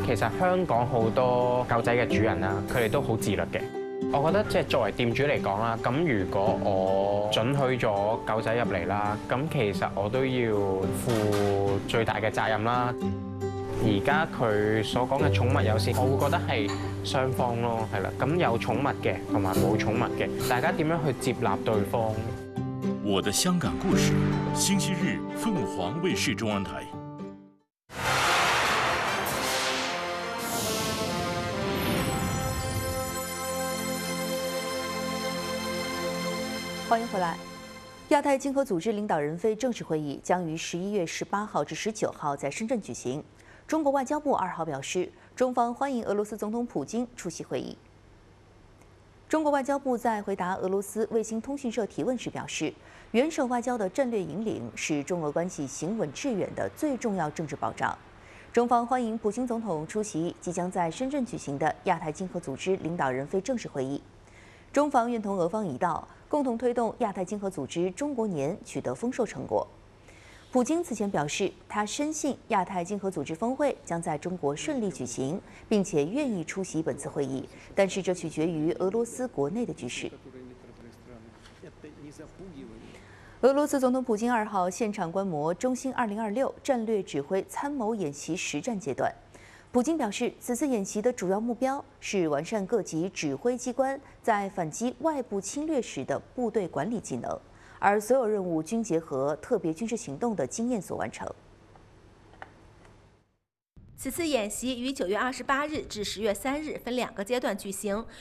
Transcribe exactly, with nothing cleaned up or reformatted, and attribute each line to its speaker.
Speaker 1: 其實香港好多狗仔嘅主人啦，佢哋都好自律嘅。我覺得即係作為店主嚟講啦，咁如果我准許咗狗仔入嚟啦，咁其實我都要負最大嘅責任啦。而家佢所講嘅寵物友善，我會覺得係雙方咯，係啦。咁有寵物嘅同埋冇寵物嘅，大家點樣去接納對方？
Speaker 2: 我的香港故事，星期日鳳凰衛視中央台。
Speaker 3: 欢迎回来。亚太经合组织领导人非正式会议将于十一月十八号至十九号在深圳举行。中国外交部二号表示，中方欢迎俄罗斯总统普京出席会议。中国外交部在回答俄罗斯卫星通讯社提问时表示，元首外交的战略引领是中俄关系行稳致远的最重要政治保障。中方欢迎普京总统出席即将在深圳举行的亚太经合组织领导人非正式会议。中方愿同俄方一道，共同推动亚太经合组织中国年取得丰硕成果。普京此前表示，他深信亚太经合组织峰会将在中国顺利举行，并且愿意出席本次会议，但是这取决于俄罗斯国内的局势。俄罗斯总统普京二号现场观摩中兴二零二六战略指挥参谋演习实战阶段。普京表示，此次演习的主要目标是完善各级指挥机关在反击外部侵略时的部队管理技能，而所有任务均结合特别军事行动的经验所完成。
Speaker 4: 此次演习于九月二十八日至十月三日分两个阶段举行，